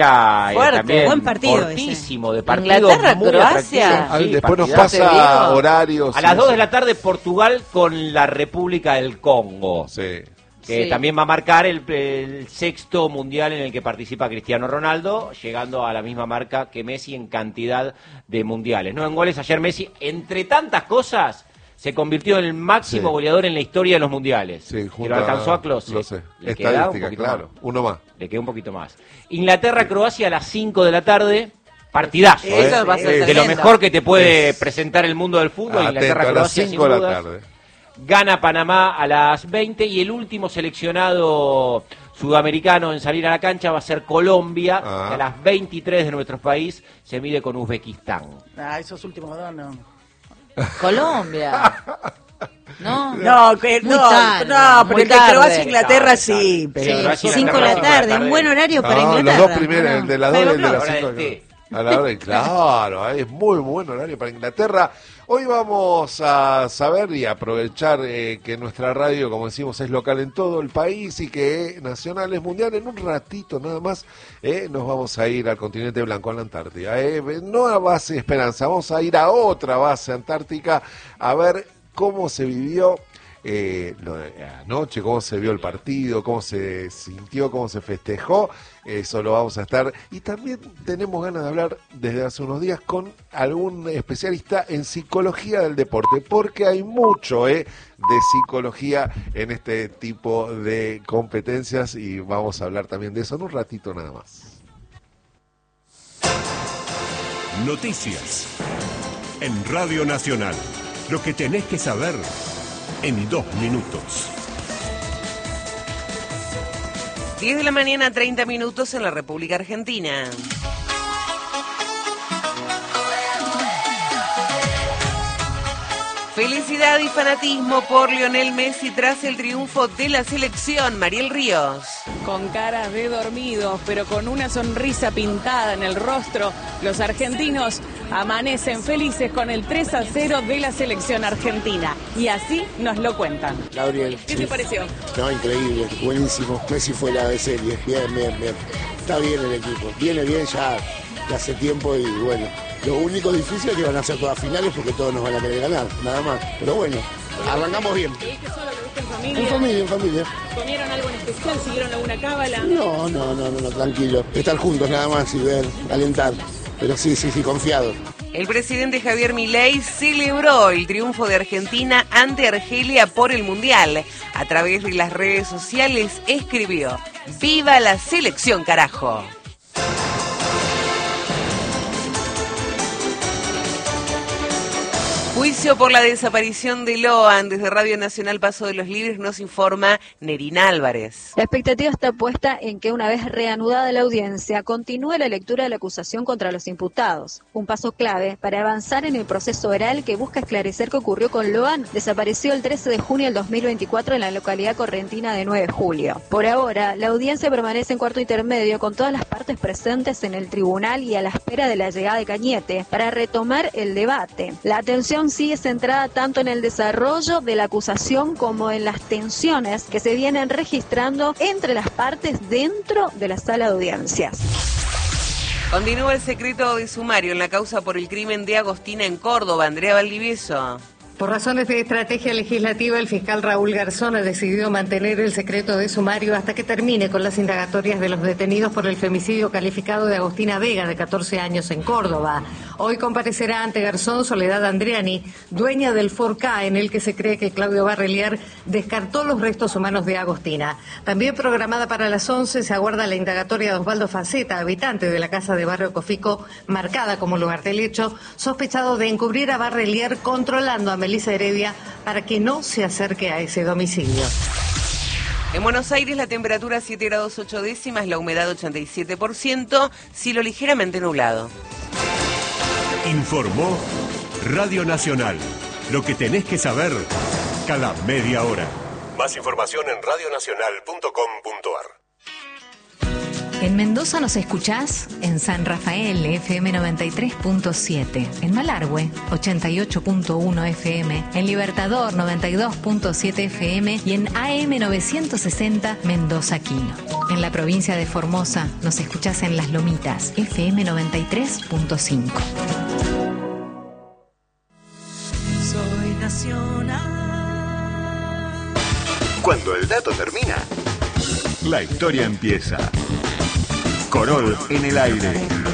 Fuerte, también buen partido fortísimo, de partido Inglaterra, muy Croacia. atractivo. Sí, después nos partidazo. pasa horarios. A las 2 de la tarde Portugal con la República del Congo. Sí. Que también va a marcar el sexto mundial en el que participa Cristiano Ronaldo, llegando a la misma marca que Messi en cantidad de mundiales. No en goles, ayer Messi, entre tantas cosas, se convirtió en el máximo goleador en la historia de los mundiales. Sí, que lo alcanzó a Klose. Le queda un Estadística, poquito claro. más. Uno más. Le queda un poquito más. Inglaterra-Croacia a las 5 de la tarde. Partidazo, Eso va a ser de lo tremendo. mejor que te puede presentar el mundo del fútbol. Inglaterra-Croacia, sin de la dudas. tarde. Gana Panamá a las 20 y el último seleccionado sudamericano en salir a la cancha va a ser Colombia, que a las 23 de nuestro país se mide con Uzbekistán. Esos últimos dos no. Colombia. No, tarde, pero muy el de tarde. Croacia Inglaterra Tarde, sí. tarde. Pero Croacia, 5 de Inglaterra, la tarde, tarde. un buen horario para Inglaterra. Los dos primeros, el de las 2 y el de las Hora 5. del té. A la hora, claro, es muy buen horario para Inglaterra. Hoy vamos a saber y aprovechar que nuestra radio, como decimos, es local en todo el país y que nacional es mundial. En un ratito nada más nos vamos a ir al continente blanco, a la Antártida. No a base Esperanza, vamos a ir a otra base antártica a ver cómo se vivió lo de anoche, cómo se vio el partido, cómo se sintió, cómo se festejó. Eso lo vamos a estar. Y también tenemos ganas de hablar desde hace unos días con algún especialista en psicología del deporte, porque hay mucho de psicología en este tipo de competencias y vamos a hablar también de eso en un ratito nada más. Noticias en Radio Nacional. Lo que tenés que saber en 2 minutos. 10 de la mañana, 30 minutos en la República Argentina. Felicidad y fanatismo por Lionel Messi tras el triunfo de la selección. Mariel Ríos. Con caras de dormidos, pero con una sonrisa pintada en el rostro, los argentinos amanecen felices con el 3-0 de la selección argentina. Y así nos lo cuentan. Gabriel. ¿Qué te pareció? No, increíble, buenísimo. Messi fue la de serie. Bien, bien, bien. Está bien el equipo. Viene bien ya de hace tiempo y bueno. Lo único difícil es que van a ser todas finales porque todos nos van a querer ganar, nada más. Pero bueno, arrancamos bien. ¿Lo viste solo? ¿Lo viste en familia? En familia, en familia. ¿Comieron algo en especial? ¿Siguieron alguna cábala? No, tranquilo. Estar juntos nada más y ver, alentar. Pero sí, confiado. El presidente Javier Milei celebró el triunfo de Argentina ante Argelia por el Mundial. A través de las redes sociales escribió: ¡Viva la selección, carajo! Juicio por la desaparición de Loan. Desde Radio Nacional Paso de los Libres nos informa Nerina Álvarez. La expectativa está puesta en que una vez reanudada la audiencia, continúe la lectura de la acusación contra los imputados. Un paso clave para avanzar en el proceso oral que busca esclarecer qué ocurrió con Loan. Desapareció el 13 de junio del 2024 en la localidad correntina de 9 de julio. Por ahora, la audiencia permanece en cuarto intermedio con todas las partes presentes en el tribunal y a la espera de la llegada de Cañete para retomar el debate. La atención sigue centrada tanto en el desarrollo de la acusación como en las tensiones que se vienen registrando entre las partes dentro de la sala de audiencias. Continúa el secreto de sumario en la causa por el crimen de Agostina en Córdoba. Andrea Valdivieso. Por razones de estrategia legislativa, el fiscal Raúl Garzón ha decidido mantener el secreto de sumario hasta que termine con las indagatorias de los detenidos por el femicidio calificado de Agostina Vega, de 14 años, en Córdoba. Hoy comparecerá ante Garzón Soledad Andriani, dueña del 4K, en el que se cree que Claudio Barrelier descartó los restos humanos de Agostina. También programada para las 11 se aguarda la indagatoria de Osvaldo Faceta, habitante de la casa de Barrio Cofico, marcada como lugar del hecho, sospechado de encubrir a Barrelier controlando a Melissa Heredia para que no se acerque a ese domicilio. En Buenos Aires la temperatura 7 grados 8 décimas, la humedad 87%, cielo ligeramente nublado. Informó Radio Nacional. Lo que tenés que saber cada media hora. Más información en radionacional.com.ar. En Mendoza nos escuchás en San Rafael, FM 93.7, en Malargüe, 88.1 FM, en Libertador, 92.7 FM y en AM 960, Mendoza Quino. En la provincia de Formosa nos escuchás en Las Lomitas, FM 93.5. Soy nacional. Cuando el dato termina, la historia empieza. Corol en el aire.